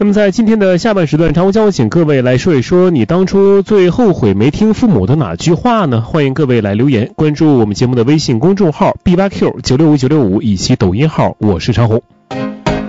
那么在今天的下半时段，常务将我请各位来说一说你当初最后悔没听父母的哪句话呢？欢迎各位来留言，关注我们节目的微信公众号 B8Q965 965以及抖音号我是长红。